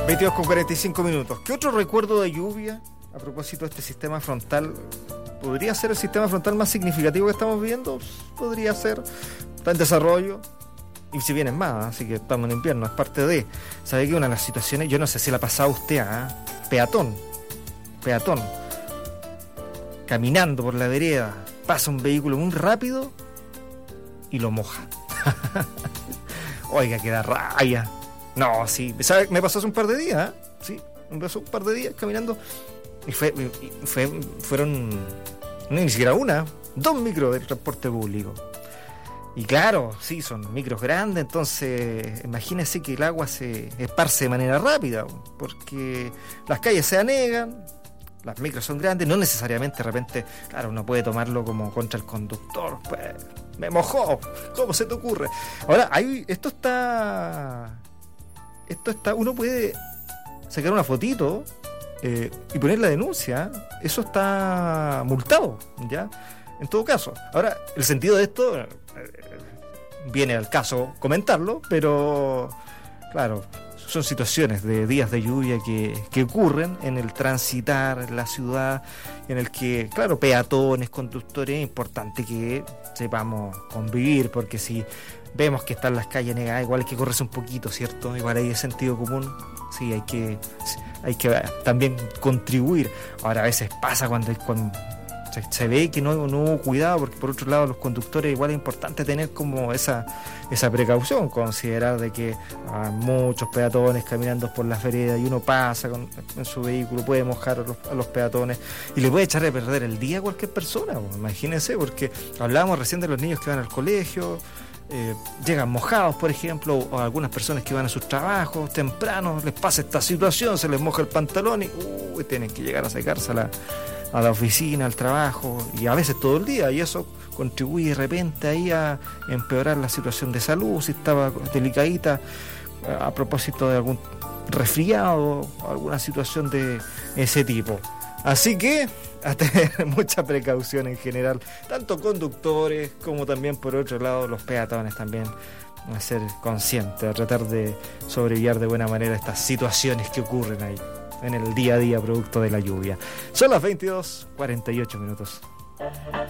22:45. ¿Qué otro recuerdo de lluvia a propósito de este sistema frontal? ¿Podría ser el sistema frontal más significativo que estamos viendo? Podría ser. Está en desarrollo. Y si bien es más, así que estamos en invierno, es parte de. ¿Sabe que una de las situaciones, yo no sé si la ha pasado usted, peatón, caminando por la vereda, pasa un vehículo muy rápido y lo moja? Oiga, queda raya. No, sí, ¿sabe? Me pasó hace un par de días, sí, me pasó un par de días caminando y fueron, no, ni siquiera una, 2 micros del transporte público. Y claro, sí, son micros grandes, entonces imagínese que el agua se esparce de manera rápida, porque las calles se anegan, las micros son grandes, no necesariamente de repente, claro, uno puede tomarlo como contra el conductor, pues, me mojó, ¿cómo se te ocurre? Ahora, esto está, uno puede sacar una fotito y poner la denuncia, eso está multado, ¿ya? En todo caso. Ahora, el sentido de esto viene al caso comentarlo, pero claro, son situaciones de días de lluvia que ocurren en el transitar en la ciudad, en el que, claro, peatones, conductores, es importante que sepamos convivir, porque si vemos que están las calles negadas, igual hay que correrse un poquito, ¿cierto? Igual hay de sentido común, sí, hay que también contribuir. Ahora, a veces pasa cuando se ve que no hubo cuidado, porque por otro lado los conductores igual es importante tener como esa precaución, considerar de que hay muchos peatones caminando por las veredas y uno pasa en su vehículo, puede mojar a los peatones y le puede echar a perder el día a cualquier persona, imagínense, porque hablábamos recién de los niños que van al colegio, llegan mojados, por ejemplo, o algunas personas que van a sus trabajos temprano, les pasa esta situación, se les moja el pantalón y tienen que llegar a secarse a la oficina, al trabajo, y a veces todo el día, y eso contribuye de repente ahí a empeorar la situación de salud, si estaba delicadita, a propósito de algún resfriado, alguna situación de ese tipo. Así que a tener mucha precaución en general, tanto conductores como también por otro lado los peatones también, a ser conscientes, a tratar de sobrellevar de buena manera estas situaciones que ocurren ahí en el día a día producto de la lluvia. Son las 22:48.